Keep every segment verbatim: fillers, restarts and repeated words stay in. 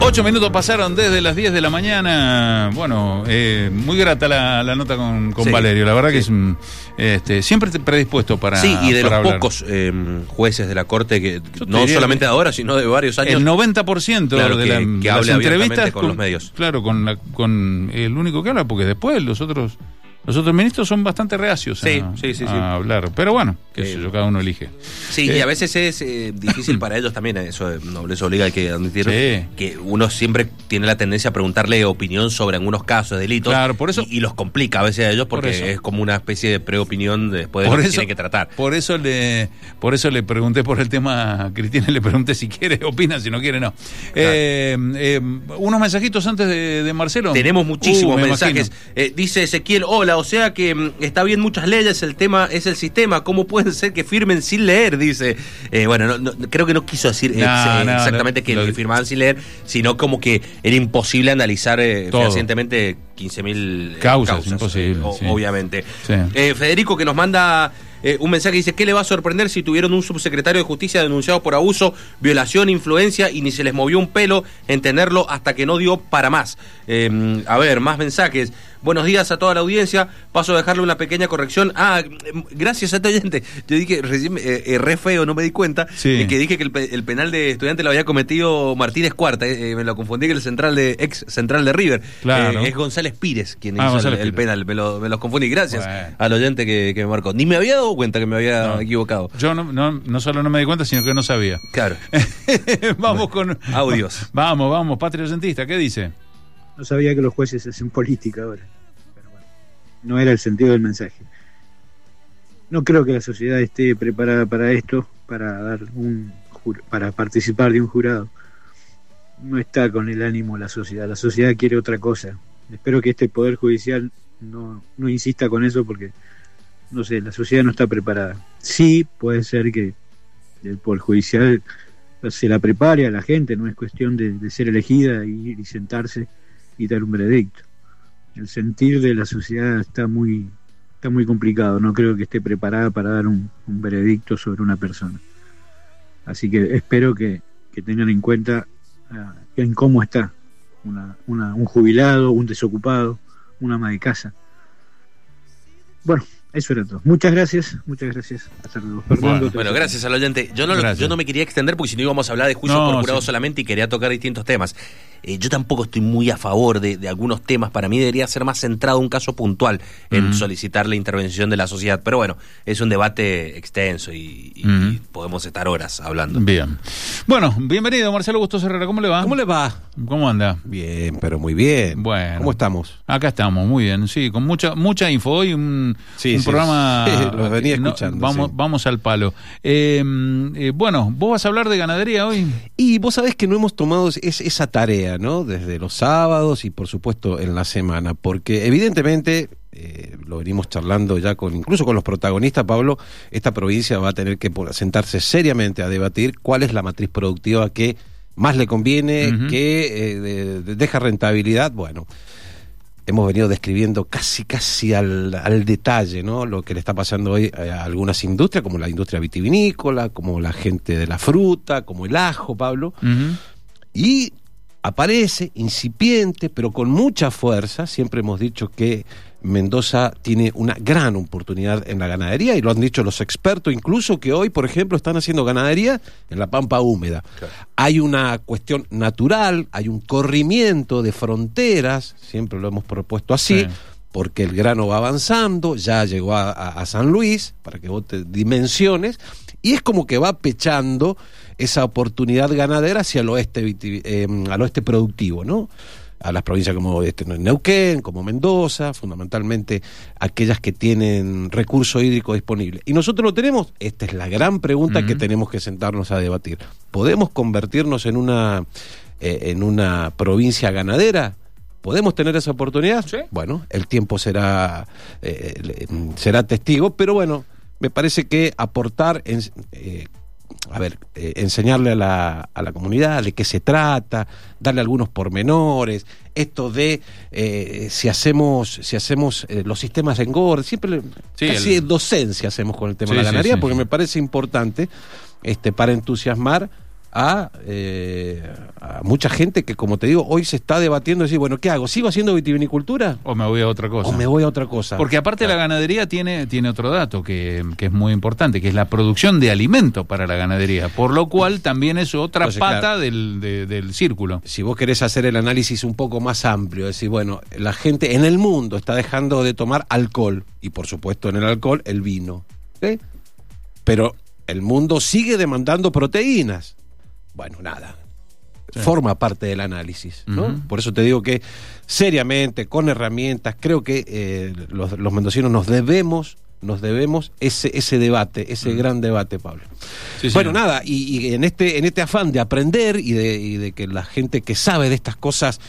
Ocho minutos pasaron desde las diez de la mañana. Bueno, eh, muy grata la, la nota con, con sí, Valerio. La verdad sí. que es este, siempre predispuesto para Sí, y de los hablar. pocos eh, jueces de la Corte, que Yo no solamente que ahora, sino de varios años. El noventa por ciento claro, de, que, la, que de las entrevistas con, con los medios. Claro, con, la, con el único que habla, porque después los otros... Los otros ministros son bastante reacios sí, a, sí, sí, a sí. hablar. Pero bueno, qué sé eh, yo, cada uno elige. Sí, eh, y a veces es eh, difícil para ellos también, eso no les obliga, hay que admitir sí. que uno siempre tiene la tendencia a preguntarle opinión sobre algunos casos de delitos. Claro, por eso, y, y los complica a veces a ellos porque por es como una especie de preopinión después de lo que eso, tiene que tratar. Por eso le por eso le pregunté por el tema a Cristina, le pregunté si quiere, opina, si no quiere, no. Claro. Eh, eh, unos mensajitos antes de, de Marcelo. Tenemos muchísimos uh, me mensajes. Eh, dice Ezequiel, hola, o sea que está bien muchas leyes, el tema es el sistema, ¿cómo pueden ser que firmen sin leer? Dice, eh, bueno, no, no, creo que no quiso decir no, eh, no, exactamente no, que, lo, que firmaban sin leer, sino como que era imposible analizar eh, todo. fehacientemente quince mil eh, causas, causas, imposible, o, sí. obviamente. Sí. Eh, Federico, que nos manda eh, un mensaje, dice, ¿qué le va a sorprender si tuvieron un subsecretario de Justicia denunciado por abuso, violación, influencia y ni se les movió un pelo en tenerlo hasta que no dio para más? Eh, a ver, más mensajes. Buenos días a toda la audiencia. Paso a dejarle una pequeña corrección. Ah, gracias a este oyente. Yo dije, recién, eh, eh, re feo, no me di cuenta, sí. eh, que dije que el, el penal de Estudiante lo había cometido Martínez Cuarta. Eh, me lo confundí con el central de ex central de River. Claro. Eh, es González Pires quien ah, hizo González el, el penal. Me lo, me los confundí. Gracias bueno. al oyente que, que me marcó. Ni me había dado cuenta que me había no. equivocado. Yo no, no, no solo no me di cuenta, sino que no sabía. Claro. Vamos con... Audios. Vamos, vamos, Patria Oyentista, ¿qué dice? No sabía que los jueces hacen política ahora. Pero bueno, no era el sentido del mensaje. No creo que la sociedad esté preparada para esto, para dar un para participar de un jurado. No está con el ánimo la sociedad. La sociedad quiere otra cosa. Espero que este Poder Judicial no, no insista con eso porque, no sé, la sociedad no está preparada. Sí, puede ser que el Poder Judicial se la prepare a la gente, no es cuestión de, de ser elegida y, y sentarse y dar un veredicto. El sentir de la sociedad está muy está muy complicado, no creo que esté preparada para dar un, un veredicto sobre una persona. Así que espero que, que tengan en cuenta uh, en cómo está una, una, un jubilado, un desocupado, una ama de casa. Bueno, eso era todo. Muchas gracias, muchas gracias. Hasta luego. Fernando, bueno, bueno, gracias al oyente. Yo no, yo no me quería extender porque si no íbamos a hablar de juicio no, por jurado sí. solamente y quería tocar distintos temas. Eh, yo tampoco estoy muy a favor de, de algunos temas. Para mí debería ser más centrado un caso puntual en uh-huh. solicitar la intervención de la sociedad. Pero bueno, es un debate extenso y, y, uh-huh. y podemos estar horas hablando. Bien. Bueno, bienvenido Marcelo Bustos Herrera. ¿Cómo le va? ¿Cómo le va? ¿Cómo anda? Bien, pero muy bien. Bueno. ¿Cómo estamos? Acá estamos, muy bien. Sí, con mucha mucha info. Hoy un, sí, un sí, programa... Sí, lo venía escuchando. No, vamos, sí. vamos al palo. Eh, eh, bueno, ¿vos vas a hablar de ganadería hoy? Y vos sabés que no hemos tomado es, esa tarea, ¿no? Desde los sábados y por supuesto en la semana, porque evidentemente, eh, lo venimos charlando ya con incluso con los protagonistas, Pablo, esta provincia va a tener que sentarse seriamente a debatir cuál es la matriz productiva que más le conviene, uh-huh. que eh, de, de, deja rentabilidad. Bueno, hemos venido describiendo casi casi al, al detalle, ¿no? Lo que le está pasando hoy a algunas industrias, como la industria vitivinícola, como la gente de la fruta, como el ajo, Pablo. Uh-huh. Y aparece incipiente, pero con mucha fuerza. Siempre hemos dicho que Mendoza tiene una gran oportunidad en la ganadería, y lo han dicho los expertos, incluso que hoy, por ejemplo, están haciendo ganadería en la pampa húmeda. Claro. Hay una cuestión natural, hay un corrimiento de fronteras, siempre lo hemos propuesto así, sí. porque el grano va avanzando, ya llegó a, a, a San Luis, para que vos te dimensiones, y es como que va pechando esa oportunidad ganadera hacia el oeste, eh, al oeste productivo, ¿no? A las provincias como este, Neuquén, como Mendoza, fundamentalmente aquellas que tienen recurso hídrico disponible. ¿Y nosotros lo tenemos? Esta es la gran pregunta uh-huh. que tenemos que sentarnos a debatir. ¿Podemos convertirnos en una, eh, en una provincia ganadera? ¿Podemos tener esa oportunidad? ¿Sí? Bueno, el tiempo será, eh, será testigo, pero bueno, me parece que aportar en... Eh, a ver, eh, enseñarle a la, a la comunidad de qué se trata, darle algunos pormenores, esto de eh, si hacemos si hacemos eh, los sistemas engorda, siempre sí, casi el... docencia hacemos con el tema sí, de la ganadería, sí, sí, porque sí. me parece importante este para entusiasmar a, eh, a mucha gente que, como te digo, hoy se está debatiendo, decir, bueno, ¿qué hago? ¿Sigo haciendo vitivinicultura? O me voy a otra cosa. O me voy a otra cosa. Porque aparte claro. la ganadería tiene, tiene otro dato que, que es muy importante, que es la producción de alimento para la ganadería, por lo cual también es otra Entonces, pata claro, del, de, del círculo. Si vos querés hacer el análisis un poco más amplio, decir, bueno, la gente en el mundo está dejando de tomar alcohol, y por supuesto en el alcohol el vino, ¿sí? Pero el mundo sigue demandando proteínas. Bueno, nada, sí. Forma parte del análisis, ¿no? Uh-huh. Por eso te digo que seriamente, con herramientas, creo que eh, los, los mendocinos nos debemos, nos debemos ese, ese debate, ese uh-huh. gran debate, Pablo. Sí, bueno, señor. Nada, y, y en este, en este afán de aprender y de, y de que la gente que sabe de estas cosas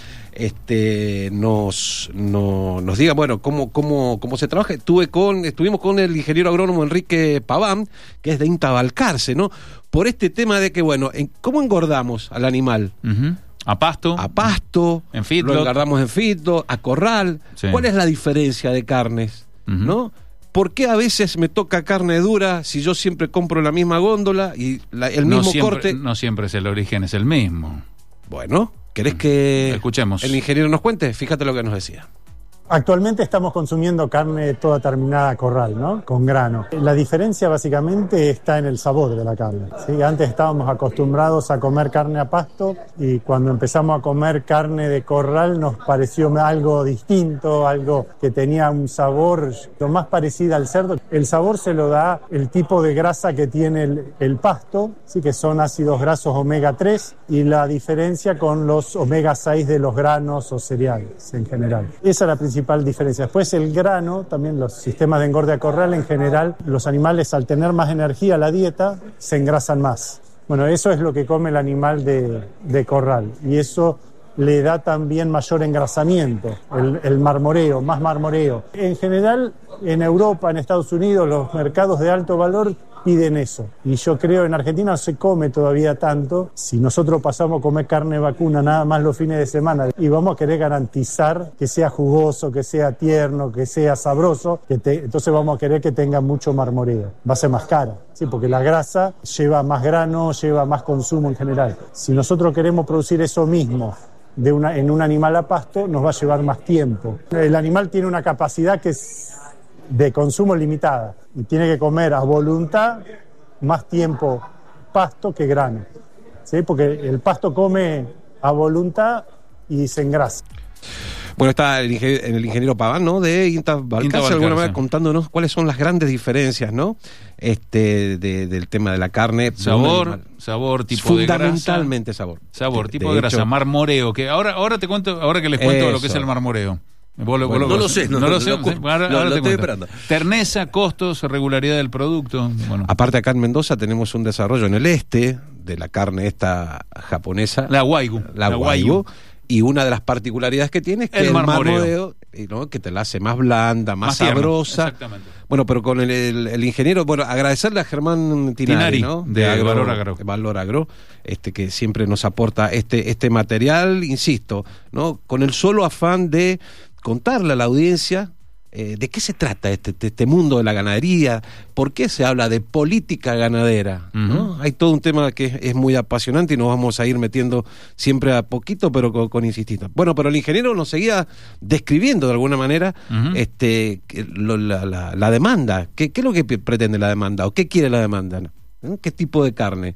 este nos, no, nos diga, bueno, cómo, cómo, cómo se trabaja. Estuve con, estuvimos con el ingeniero agrónomo Enrique Paván, que es de INTA Balcarce, ¿no? Por este tema de que, bueno, en, ¿cómo engordamos al animal? Uh-huh. A pasto. A pasto. En feedlot. Lo engordamos en feedlot, a corral. Sí. ¿Cuál es la diferencia de carnes? Uh-huh. ¿No? ¿Por qué a veces me toca carne dura si yo siempre compro la misma góndola y la, el no mismo siempre, corte? No siempre es el origen, es el mismo. Bueno, ¿querés que escuchemos el ingeniero nos cuente? Fíjate lo que nos decía. Actualmente estamos consumiendo carne toda terminada a corral, ¿no? Con grano. La diferencia básicamente está en el sabor de la carne, ¿sí? Antes estábamos acostumbrados a comer carne a pasto y cuando empezamos a comer carne de corral nos pareció algo distinto, algo que tenía un sabor lo más parecido al cerdo. El sabor se lo da el tipo de grasa que tiene el, el pasto, ¿sí? Que son ácidos grasos omega tres y la diferencia con los omega seis de los granos o cereales en general. Esa es la principal diferencia. Después el grano, también los sistemas de engorde a corral en general, los animales al tener más energía la dieta se engrasan más. Bueno, eso es lo que come el animal de, de corral y eso le da también mayor engrasamiento, el, el marmoreo, más marmoreo. En general, en Europa, en Estados Unidos, los mercados de alto valor piden eso. Y yo creo en Argentina no se come todavía tanto. Si nosotros pasamos a comer carne vacuna nada más los fines de semana y vamos a querer garantizar que sea jugoso, que sea tierno, que sea sabroso, que te, entonces vamos a querer que tenga mucho marmoreo. Va a ser más cara, ¿sí? Porque la grasa lleva más grano, lleva más consumo en general. Si nosotros queremos producir eso mismo de una, en un animal a pasto, nos va a llevar más tiempo. El animal tiene una capacidad que es de consumo limitada y tiene que comer a voluntad más tiempo pasto que grano, ¿sí? Porque el pasto come a voluntad y se engrasa. Bueno, está el ingeniero, el ingeniero Paván, ¿no? De INTA Balcarce, de alguna manera contándonos cuáles son las grandes diferencias, ¿no? Este, de, del tema de la carne. Sabor, sabor, tipo de grasa. Fundamentalmente sabor. Sabor, tipo de, de grasa, hecho, marmoreo, que ahora, ahora te cuento, ahora que les cuento eso. Lo que es el marmoreo. Vos lo, bueno, vos no lo sé, no, no lo, lo sé. Lo, ahora, lo, ahora lo te estoy cuento. esperando. Terneza, costos, regularidad del producto. Bueno. Aparte acá en Mendoza tenemos un desarrollo en el este de la carne esta japonesa. La wagyu. La, la wagyu. wagyu. Y una de las particularidades que tiene es que el, el marmoreo, marmoreo ¿no? Que te la hace más blanda, más, más sabrosa. Exactamente. Bueno, pero con el, el, el ingeniero, bueno, agradecerle a Germán Tinari, Tinari ¿no? De, de Agro, Valor Agro. De Valor Agro, este, que siempre nos aporta este, este material, insisto, ¿no? Con el solo afán de contarle a la audiencia eh, de qué se trata este, este mundo de la ganadería, por qué se habla de política ganadera, ¿no? Uh-huh. Hay todo un tema que es, es muy apasionante y nos vamos a ir metiendo siempre a poquito, pero con, con insistito. Bueno, pero el ingeniero nos seguía describiendo de alguna manera uh-huh. este, lo, la, la, la demanda. ¿Qué, ¿Qué es lo que pretende la demanda o qué quiere la demanda? ¿No? ¿Qué tipo de carne?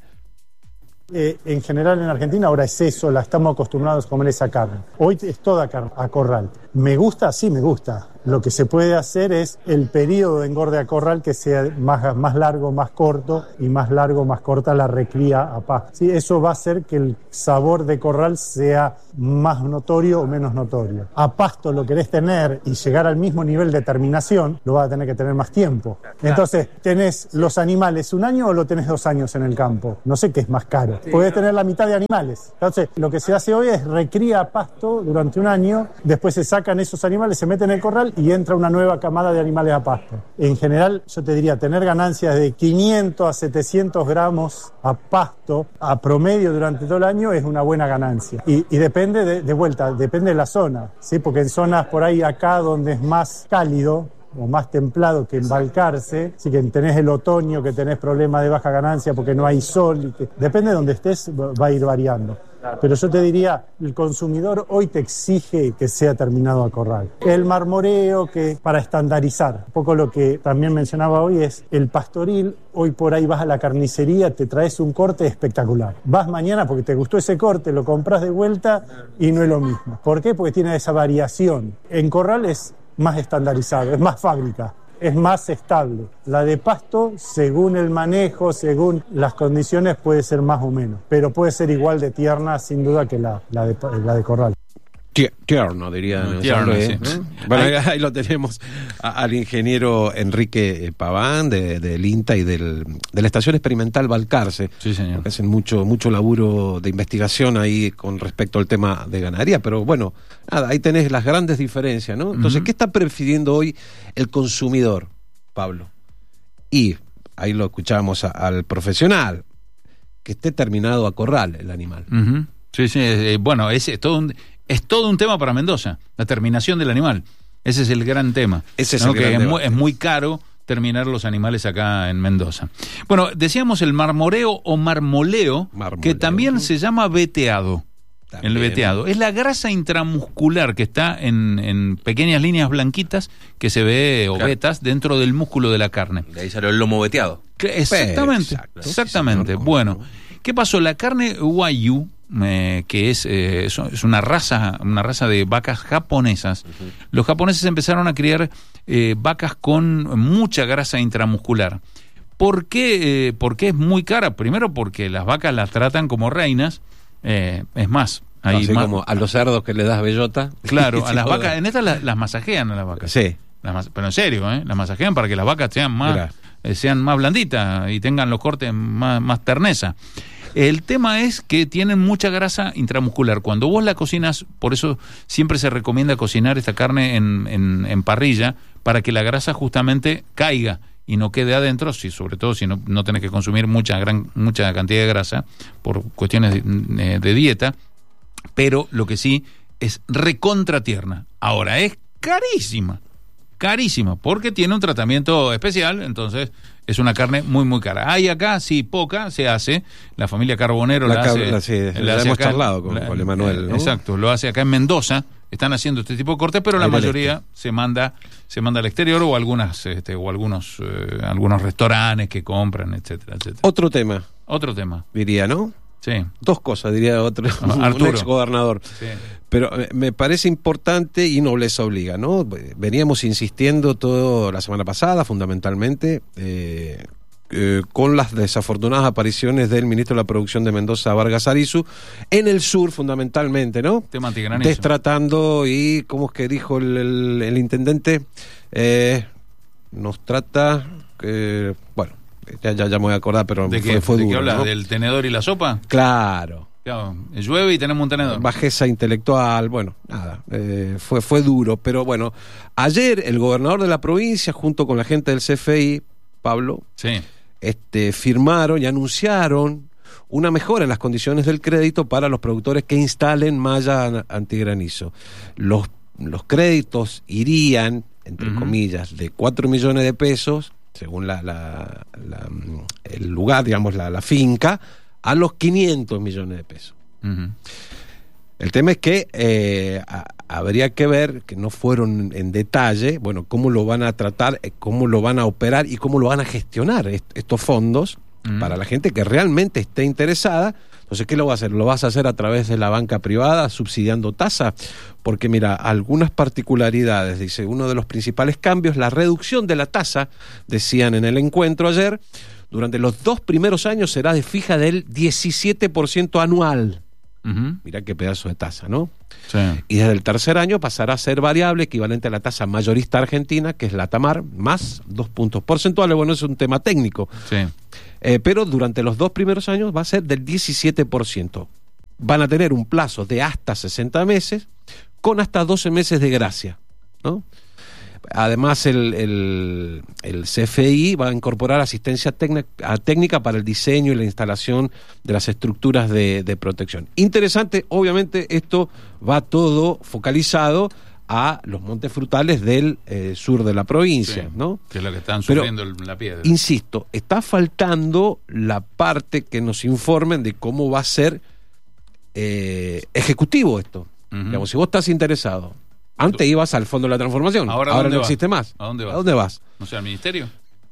Eh, en general en Argentina ahora es eso, la estamos acostumbrados a comer esa carne. Hoy es toda carne a corral. ¿Me gusta? Sí, me gusta. Lo que se puede hacer es el periodo de engorde a corral que sea más, más largo, más corto, y más largo, más corta la recría a pasto. ¿Sí? Eso va a hacer que el sabor de corral sea más notorio o menos notorio. A pasto lo querés tener y llegar al mismo nivel de terminación, lo vas a tener que tener más tiempo. Entonces, ¿tenés los animales un año o lo tenés dos años en el campo? No sé qué es más caro. Podés tener la mitad de animales. Entonces, lo que se hace hoy es recría a pasto durante un año, después se sacan esos animales, se meten en el corral y entra una nueva camada de animales a pasto. En general, yo te diría, tener ganancias de quinientos a setecientos gramos a pasto a promedio durante todo el año es una buena ganancia. Y, y depende de, de vuelta, depende de la zona, ¿sí? Porque en zonas por ahí acá donde es más cálido, o más templado que embalcarse, así que tenés el otoño que tenés problemas de baja ganancia porque no hay sol, y que, depende de donde estés, va a ir variando. Pero yo te diría, el consumidor hoy te exige que sea terminado a corral. El marmoreo, que para estandarizar, un poco lo que también mencionaba hoy es el pastoril. Hoy por ahí vas a la carnicería, te traes un corte espectacular. Vas mañana porque te gustó ese corte, lo compras de vuelta y no es lo mismo. ¿Por qué? Porque tiene esa variación. En corral es más estandarizado, es más fábrica, es más estable. La de pasto, según el manejo, según las condiciones, puede ser más o menos, pero puede ser igual de tierna, sin duda, que la, la, de, la de corral. Tierno, diría. No, tierno, ¿eh? sí. Bueno, ahí, ahí lo tenemos a, al ingeniero Enrique Paván de, del INTA y del, de la Estación Experimental Balcarce. Sí, señor. Que hacen mucho, mucho laburo de investigación ahí con respecto al tema de ganadería, pero bueno, nada, ahí tenés las grandes diferencias, ¿no? Entonces, uh-huh. ¿qué está prefiriendo hoy el consumidor, Pablo? Y ahí lo escuchábamos a, al profesional, que esté terminado a corral el animal. Uh-huh. Sí, sí, eh, bueno, es, es todo un... Es todo un tema para Mendoza, la terminación del animal. Ese es el gran tema. Ese es ¿no? el gran que tema. Es muy, es muy caro terminar los animales acá en Mendoza. Bueno, decíamos el marmoreo o marmoleo, marmoleo. que también se llama veteado. También. El veteado. Es la grasa intramuscular que está en, en pequeñas líneas blanquitas que se ve, o vetas, dentro del músculo de la carne. De ahí salió el lomo veteado. Exactamente, Exacto. exactamente. Sí, señor. Bueno, ¿qué pasó? La carne Wagyu, Eh, que es, eh, es una raza una raza de vacas japonesas. Uh-huh. Los japoneses empezaron a criar eh, vacas con mucha grasa intramuscular. ¿Por qué, eh, ¿Por qué es muy cara? Primero porque las vacas las tratan como reinas. Eh, es más, Así más, como a los cerdos que le das bellota. Claro, a las vacas, en estas las, las masajean a las vacas. Sí. Las, pero en serio, ¿eh? Las masajean para que las vacas sean más, eh, sean más blanditas y tengan los cortes más, más terneza. El tema es que tienen mucha grasa intramuscular. Cuando vos la cocinas, por eso siempre se recomienda cocinar esta carne en, en, en parrilla, para que la grasa justamente caiga y no quede adentro, si, sobre todo si no, no tenés que consumir mucha, gran, mucha cantidad de grasa por cuestiones de, de dieta, pero lo que sí es recontra tierna. Ahora, es carísima, carísima, porque tiene un tratamiento especial, entonces es una carne muy muy cara. Hay acá, sí, poca, se hace, la familia Carbonero la, la hace. La, sí, la, la hace hemos acá, charlado con, la, con Emanuel, ¿no? Exacto, lo hace acá en Mendoza, están haciendo este tipo de cortes, pero la mayoría se manda se manda al exterior o algunas este, o algunos eh, algunos restaurantes que compran, etcétera, etcétera. Otro tema. Otro tema. Diría, ¿no? Sí. Dos cosas, diría otro, Arturo. un ex gobernador. Sí. Pero me parece importante y nobleza obliga, ¿no? Veníamos insistiendo todo la semana pasada, fundamentalmente, eh, eh, con las desafortunadas apariciones del ministro de la Producción de Mendoza, Vargas Arizu, en el sur, fundamentalmente, ¿no? Tema antigranizo. Destratando y, ¿cómo es que dijo el, el, el intendente? Eh, nos trata, eh, bueno, ya, ya, ya me voy a acordar, pero ¿De fue, qué, fue ¿de duro, qué hablas? ¿no? ¿Del tenedor y la sopa? Claro. Claro, llueve y tenemos un tenedor. Bajeza intelectual, bueno, nada, eh, fue, fue duro, pero bueno, ayer el gobernador de la provincia, junto con la gente del C F I, Pablo, sí. este, firmaron y anunciaron una mejora en las condiciones del crédito para los productores que instalen malla antigranizo. Los, los créditos irían, entre uh-huh. comillas, de cuatro millones de pesos, según la, la, la, el lugar, digamos, la, la finca, a los quinientos millones de pesos. Uh-huh. El tema es que eh, a, habría que ver, que no fueron en detalle, bueno, cómo lo van a tratar, cómo lo van a operar y cómo lo van a gestionar est- estos fondos uh-huh. para la gente que realmente esté interesada. Entonces, ¿qué lo vas a hacer? ¿Lo vas a hacer a través de la banca privada, subsidiando tasa? Porque, mira, algunas particularidades, dice, uno de los principales cambios, la reducción de la tasa, decían en el encuentro ayer, durante los dos primeros años será de fija del diecisiete por ciento anual. Uh-huh. Mirá qué pedazo de tasa, ¿no? Sí. Y desde el tercer año pasará a ser variable, equivalente a la tasa mayorista argentina, que es la TAMAR, más dos puntos porcentuales. Bueno, es un tema técnico. Sí. Eh, pero durante los dos primeros años va a ser del diecisiete por ciento. Van a tener un plazo de hasta sesenta meses, con hasta doce meses de gracia, ¿no? Además, el, el, el C F I va a incorporar asistencia técnica, técnica para el diseño y la instalación de las estructuras de, de protección. Interesante, obviamente, esto va todo focalizado a los montes frutales del eh, sur de la provincia, sí, ¿no? Que es lo que están Pero, sufriendo el, la piedra. Insisto, está faltando la parte que nos informen de cómo va a ser eh, ejecutivo esto. Uh-huh. Digamos, si vos estás interesado, antes ibas al Fondo de la Transformación, ahora, ahora no vas? existe más. ¿A dónde vas? ¿A dónde vas? No sé, al ministerio.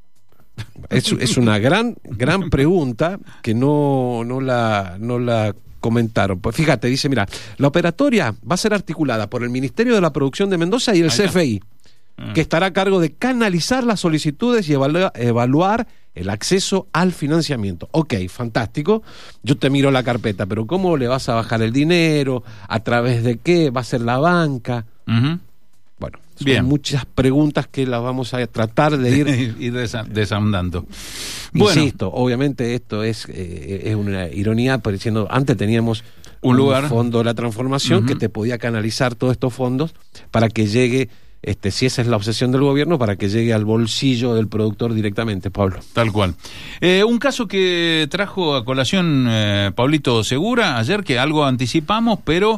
Es, es una gran, gran pregunta que no, no la, no la comentaron. Pues fíjate, dice, mira, la operatoria va a ser articulada por el Ministerio de la Producción de Mendoza y el C F I, que estará a cargo de canalizar las solicitudes y evaluar, evaluar el acceso al financiamiento. Ok, fantástico. Yo te miro la carpeta, pero ¿cómo le vas a bajar el dinero? ¿A través de qué? ¿Va a ser la banca? Uh-huh. Bueno, son Bien. muchas preguntas que las vamos a tratar de ir, ir desa- desandando. Insisto, bueno, obviamente esto es, eh, es una ironía, pero diciendo, antes teníamos un, un lugar, fondo de la transformación uh-huh. que te podía canalizar todos estos fondos para que llegue, este, si esa es la obsesión del gobierno, para que llegue al bolsillo del productor directamente, Pablo. Tal cual. Eh, un caso que trajo a colación eh, Pablito Segura ayer, que algo anticipamos, pero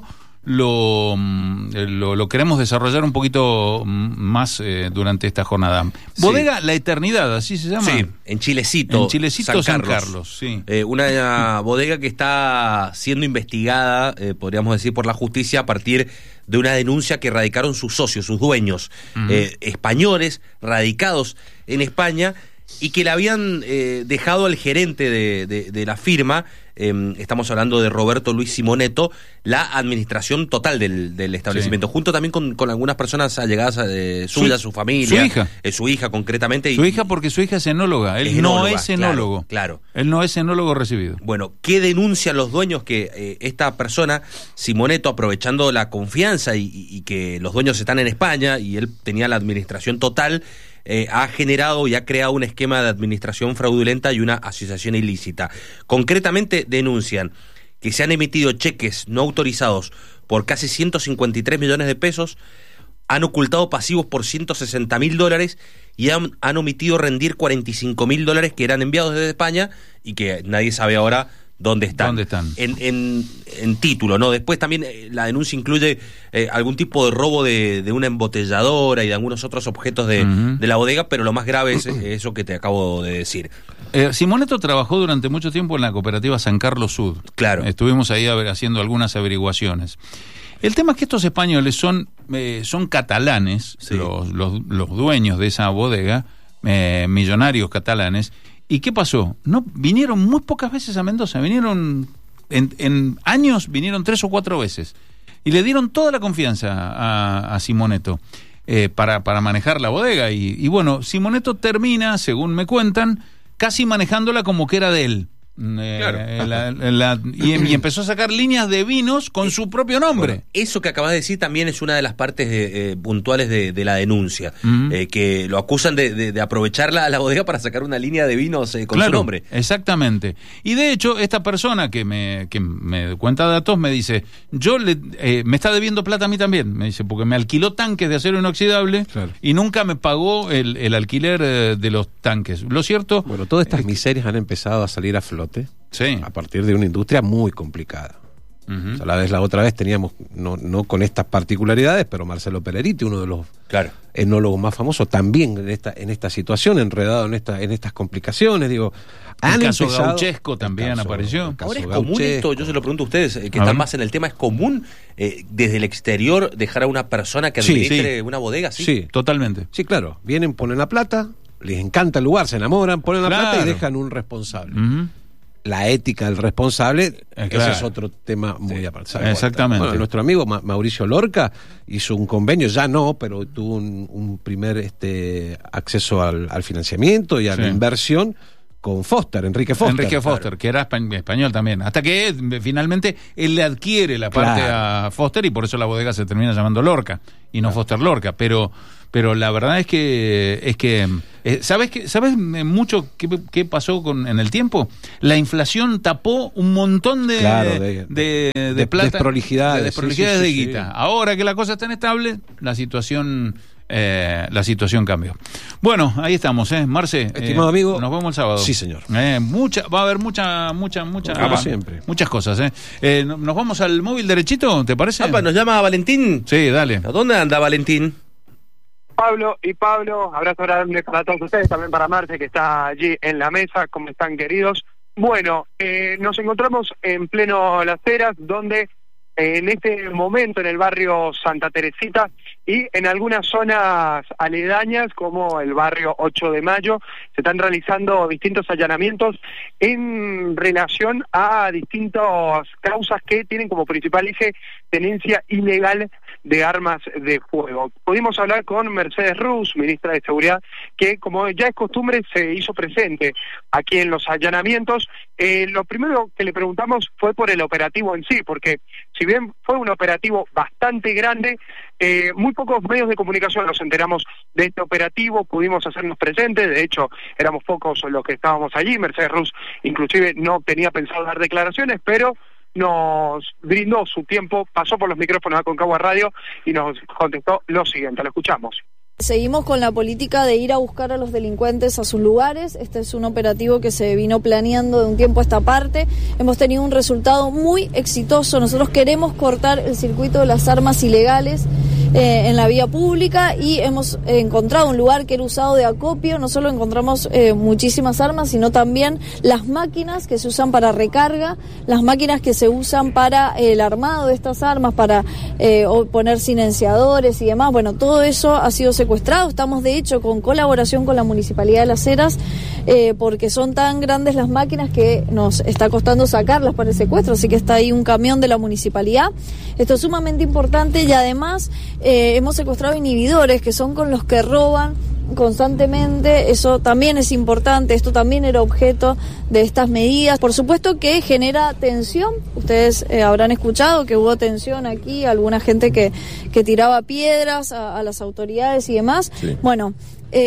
Lo, lo, lo queremos desarrollar un poquito más eh, durante esta jornada. Bodega sí. La Eternidad, así se llama. Sí, en Chilecito. En Chilecito, San Carlos. San Carlos sí. eh, una bodega que está siendo investigada, eh, podríamos decir, por la justicia a partir de una denuncia que radicaron sus socios, sus dueños, uh-huh. eh, españoles, radicados en España, y que le habían eh, dejado al gerente de, de, de la firma, eh, estamos hablando de Roberto Luis Simoneto, la administración total del, del establecimiento, sí. junto también con, con algunas personas allegadas eh, suyas, su, su familia, su hija, eh, su hija concretamente. Y, su hija porque su hija es enóloga, él es no enóloga, es enólogo, claro, claro. Él no es enólogo recibido. Bueno, ¿qué denuncian los dueños? Que eh, esta persona, Simoneto, aprovechando la confianza y, y, y que los dueños están en España y él tenía la administración total, Eh, ha generado y ha creado un esquema de administración fraudulenta y una asociación ilícita. Concretamente denuncian que se han emitido cheques no autorizados por casi ciento cincuenta y tres millones de pesos, han ocultado pasivos por ciento sesenta mil dólares y han, han omitido rendir cuarenta y cinco mil dólares que eran enviados desde España y que nadie sabe ahora dónde están. ¿Dónde están? En, en, en título, ¿no? Después también eh, la denuncia incluye eh, algún tipo de robo de, de una embotelladora y de algunos otros objetos de, uh-huh. de la bodega, pero lo más grave es eh, eso que te acabo de decir. Eh, Simoneto trabajó durante mucho tiempo en la cooperativa San Carlos Sud. Claro. Estuvimos ahí a ver, haciendo algunas averiguaciones. El tema es que estos españoles son, eh, son catalanes, sí. los, los, los dueños de esa bodega, eh, millonarios catalanes. ¿Y qué pasó? No, vinieron muy pocas veces a Mendoza, vinieron en, en años, vinieron tres o cuatro veces y le dieron toda la confianza a, a Simoneto eh, para, para manejar la bodega y, y bueno, Simoneto termina, según me cuentan, casi manejándola como que era de él. Eh, claro. la, la, y, y empezó a sacar líneas de vinos con su propio nombre. Bueno, eso que acabas de decir también es una de las partes de, eh, puntuales de, de la denuncia, uh-huh. eh, que lo acusan de, de, de aprovechar la, la bodega para sacar una línea de vinos eh, con claro, su nombre. Exactamente. Y de hecho esta persona que me, que me cuenta datos me dice, yo le, eh, me está debiendo plata a mí también, me dice, porque me alquiló tanques de acero inoxidable claro. y nunca me pagó el, el alquiler eh, de los tanques. Lo cierto, bueno, todas estas eh, miserias han empezado a salir a flote. Sí. A partir de una industria muy complicada. Uh-huh. O sea, la vez la otra vez teníamos, no, no con estas particularidades, pero Marcelo Peleriti, uno de los claro. enólogos más famosos, también en esta, en esta situación, enredado en esta, en estas complicaciones, digo. El caso empezado, Gauchesco también el caso, apareció. El Ahora es Gauchesco. Común esto, yo se lo pregunto a ustedes, eh, que a están ver. más en el tema, ¿es común eh, desde el exterior dejar a una persona que administre sí, sí. una bodega? ¿sí? sí, totalmente. Sí, claro. Vienen, ponen la plata, les encanta el lugar, se enamoran, ponen la claro. plata y dejan un responsable. Uh-huh. La ética del responsable, eh, claro. ese es otro tema muy sí, aparte. Exactamente. Bueno, nuestro amigo Ma- Mauricio Lorca hizo un convenio, ya no, pero tuvo un, un primer este acceso al, al financiamiento y a sí. la inversión con Foster, Enrique Foster. Enrique Foster, claro. que era espa- español también. Hasta que finalmente él le adquiere la parte claro. a Foster y por eso la bodega se termina llamando Lorca y no claro. Foster Lorca. Pero, pero la verdad es que es que eh, ¿sabes qué? ¿Sabes mucho qué, qué pasó con en el tiempo? La inflación tapó un montón de claro, de, de, de, de plata, desprolijidades, de, desprolijidades sí, sí, de sí, guita. sí. Ahora que la cosa está inestable, la situación eh, la situación cambió. Bueno, ahí estamos, ¿eh? Marce, estimado eh, amigo, nos vemos el sábado. Sí, señor. Eh, mucha, va a haber mucha, mucha, mucha, Como siempre. muchas cosas, ¿eh? eh ¿Nos vamos al móvil derechito, te parece? Apa, ¿nos llama Valentín? Sí, dale. ¿A dónde anda Valentín? Pablo y Pablo, abrazo grande para todos ustedes, también para Marce, que está allí en la mesa. ¿Cómo están, queridos? Bueno, eh, nos encontramos en pleno Las Heras, donde eh, en este momento en el barrio Santa Teresita y en algunas zonas aledañas, como el barrio ocho de mayo, se están realizando distintos allanamientos en relación a distintas causas que tienen como principal eje tenencia ilegal de armas de fuego. Pudimos hablar con Mercedes Rus, ministra de Seguridad, que como ya es costumbre se hizo presente aquí en los allanamientos. Eh, lo primero que le preguntamos fue por el operativo en sí, porque si bien fue un operativo bastante grande, eh, muy pocos medios de comunicación nos enteramos de este operativo, pudimos hacernos presentes, de hecho éramos pocos los que estábamos allí. Mercedes Rus inclusive no tenía pensado dar declaraciones, pero nos brindó su tiempo, pasó por los micrófonos de Aconcagua Radio y nos contestó lo siguiente, lo escuchamos. Seguimos con la política de ir a buscar a los delincuentes a sus lugares. Este es un operativo que se vino planeando de un tiempo a esta parte. Hemos tenido un resultado muy exitoso. Nosotros queremos cortar el circuito de las armas ilegales eh, en la vía pública y hemos eh, encontrado un lugar que era usado de acopio. No solo encontramos eh, muchísimas armas, sino también las máquinas que se usan para recarga, las máquinas que se usan para eh, el armado de estas armas, para eh, poner silenciadores y demás. Bueno, todo eso ha sido secuestrado. Estamos de hecho con colaboración con la Municipalidad de Las Heras eh, porque son tan grandes las máquinas que nos está costando sacarlas para el secuestro, así que está ahí un camión de la Municipalidad. Esto es sumamente importante y además eh, hemos secuestrado inhibidores que son con los que roban constantemente. Eso también es importante, esto también era objeto de estas medidas. Por supuesto que genera tensión, ustedes eh, habrán escuchado que hubo tensión aquí, alguna gente que, que tiraba piedras a, a las autoridades y demás. Sí. Bueno,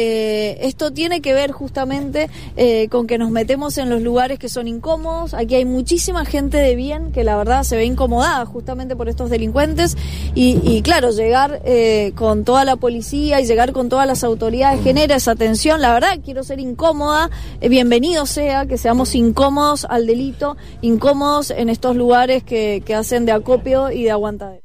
eh, esto tiene que ver justamente eh, con que nos metemos en los lugares que son incómodos. Aquí hay muchísima gente de bien que la verdad se ve incomodada justamente por estos delincuentes y, y claro, llegar eh, con toda la policía y llegar con todas las autoridades genera esa tensión. La verdad, quiero ser incómoda, eh, bienvenido sea que seamos incómodos al delito, incómodos en estos lugares que, que hacen de acopio y de aguantadero.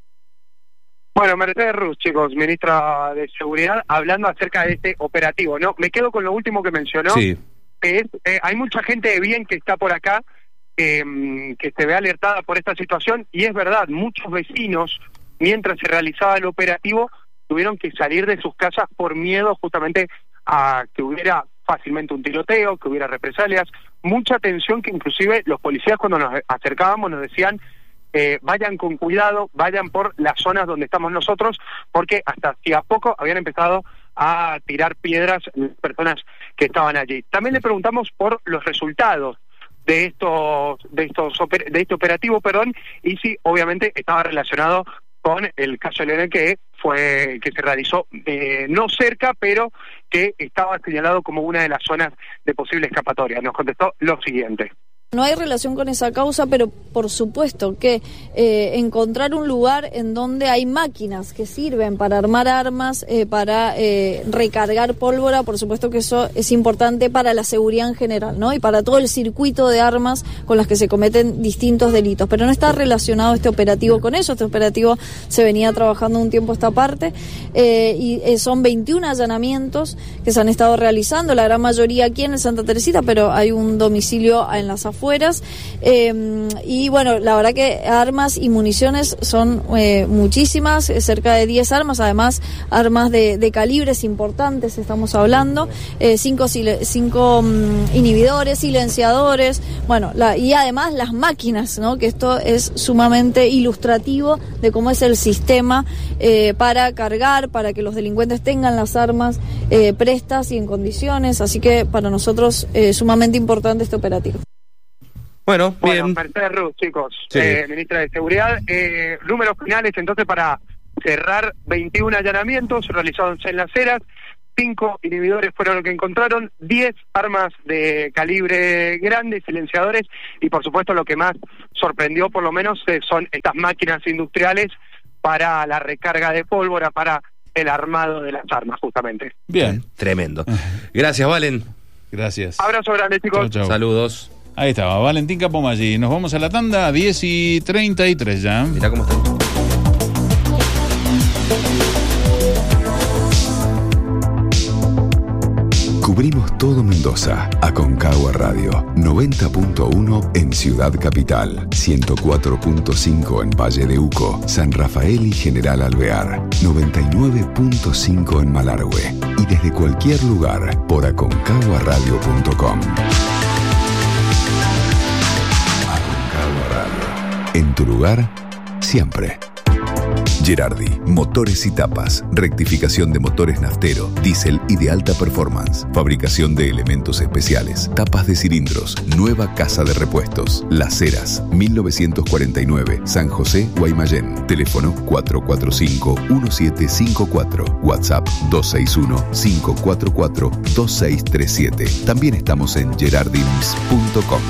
Bueno, Mercedes Rus, chicos, ministra de Seguridad, hablando acerca de este operativo, ¿no? Me quedo con lo último que mencionó. Sí. Que es, eh, hay mucha gente de bien que está por acá, eh, que se ve alertada por esta situación, y es verdad, muchos vecinos, mientras se realizaba el operativo, tuvieron que salir de sus casas por miedo justamente a que hubiera fácilmente un tiroteo, que hubiera represalias, mucha tensión que inclusive los policías cuando nos acercábamos nos decían Eh, vayan con cuidado, vayan por las zonas donde estamos nosotros, porque hasta hacía poco habían empezado a tirar piedras las personas que estaban allí. También le preguntamos por los resultados de estos, de estos de este operativo, perdón, y si obviamente estaba relacionado con el caso Leonel que fue que se realizó eh, no cerca, pero que estaba señalado como una de las zonas de posible escapatoria. Nos contestó lo siguiente. No hay relación con esa causa, pero por supuesto que eh, encontrar un lugar en donde hay máquinas que sirven para armar armas, eh, para eh, recargar pólvora, por supuesto que eso es importante para la seguridad en general, ¿no? Y para todo el circuito de armas con las que se cometen distintos delitos. Pero no está relacionado este operativo con eso. Este operativo se venía trabajando un tiempo esta parte eh, y eh, son veintiún allanamientos que se han estado realizando, la gran mayoría aquí en el Santa Teresita, pero hay un domicilio en las afueras. Fueras eh, y bueno, la verdad que armas y municiones son eh, muchísimas, cerca de diez armas, además armas de, de calibres importantes estamos hablando, eh, cinco, cinco um, inhibidores, silenciadores, bueno, la, y además las máquinas, ¿no? Que esto es sumamente ilustrativo de cómo es el sistema eh, para cargar, para que los delincuentes tengan las armas eh, prestas y en condiciones, así que para nosotros es eh, sumamente importante este operativo. Bueno, bueno, bien. Mercedes Rus, chicos, Sí. eh, ministra de Seguridad. Eh, números finales, entonces, para cerrar: veintiún allanamientos realizados en Las Heras, cinco inhibidores fueron los que encontraron, diez armas de calibre grande, silenciadores, y por supuesto lo que más sorprendió, por lo menos, eh, son estas máquinas industriales para la recarga de pólvora, para el armado de las armas, justamente. Bien. Tremendo. Gracias, Valen. Gracias. Abrazo grande, chicos. Chau, chau. Saludos. Ahí estaba, Valentín Capomaggi. Nos vamos a la tanda, diez y treinta y tres ya. Mirá cómo está. Cubrimos todo Mendoza. Aconcagua Radio. noventa punto uno en Ciudad Capital. ciento cuatro punto cinco en Valle de Uco, San Rafael y General Alvear. noventa y nueve punto cinco en Malargüe. Y desde cualquier lugar por aconcagua radio punto com. Aconcagua Radio. En tu lugar, siempre. Gerardi, motores y tapas, rectificación de motores naftero, diésel y de alta performance, fabricación de elementos especiales, tapas de cilindros, nueva casa de repuestos, Las Heras, mil novecientos cuarenta y nueve, San José, Guaymallén, teléfono cuatro cuatro cinco, uno siete cinco cuatro, WhatsApp dos seis uno, cinco cuatro cuatro, dos seis tres siete. También estamos en gerardims punto com.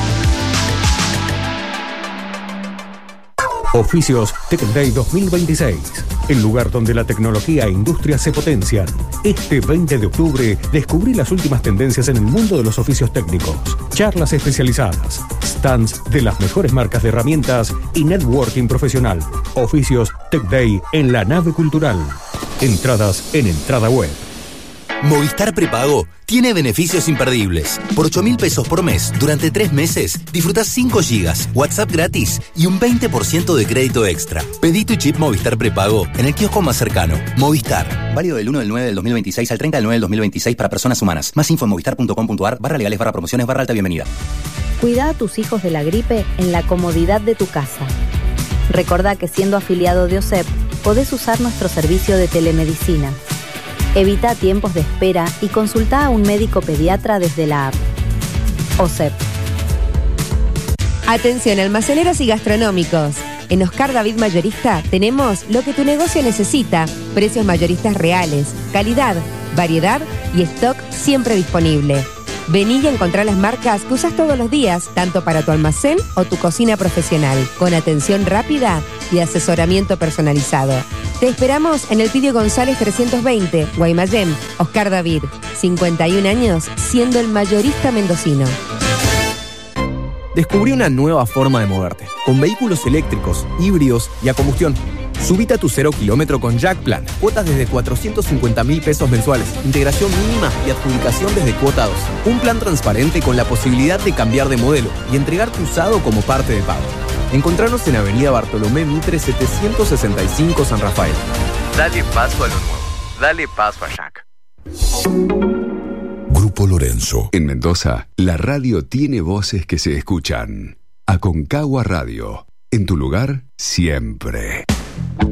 Oficios Tech Day dos mil veintiséis, el lugar donde la tecnología e industria se potencian. Este veinte de octubre, descubrí las últimas tendencias en el mundo de los oficios técnicos, charlas especializadas, stands de las mejores marcas de herramientas y networking profesional. Oficios Tech Day en la nave cultural. Entradas en Entrada Web. Movistar Prepago tiene beneficios imperdibles. Por ocho mil pesos por mes, durante tres meses, disfrutás cinco gigas, WhatsApp gratis y un veinte por ciento de crédito extra. Pedí tu chip Movistar Prepago en el kiosco más cercano. Movistar. Válido del uno del nueve del dos mil veintiséis al treinta del nueve del dos mil veintiséis para personas humanas. Más info en movistar punto com punto a r barra legales barra promociones barra alta bienvenida. Cuida a tus hijos de la gripe en la comodidad de tu casa. Recordá que siendo afiliado de O S E P, podés usar nuestro servicio de telemedicina. Evita tiempos de espera y consulta a un médico pediatra desde la app. O S E P. Atención, almaceneros y gastronómicos. En Oscar David Mayorista tenemos lo que tu negocio necesita. Precios mayoristas reales, calidad, variedad y stock siempre disponible. Vení y encontrá las marcas que usas todos los días, tanto para tu almacén o tu cocina profesional, con atención rápida y asesoramiento personalizado. Te esperamos en el Pidio González trescientos veinte, Guaymallén. Oscar David, cincuenta y un años, siendo el mayorista mendocino. Descubrí una nueva forma de moverte, con vehículos eléctricos, híbridos y a combustión. Subite a tu cero kilómetro con Jack Plan. Cuotas desde cuatrocientos cincuenta mil pesos mensuales. Integración mínima y adjudicación desde cuota dos. Un plan transparente con la posibilidad de cambiar de modelo y entregar tu usado como parte de pago. Encontrarnos en Avenida Bartolomé Mitre setecientos sesenta y cinco San Rafael. Dale paso a lo nuevo. Dale paso a Jack. Grupo Lorenzo. En Mendoza, la radio tiene voces que se escuchan. Aconcagua Radio. En tu lugar, siempre.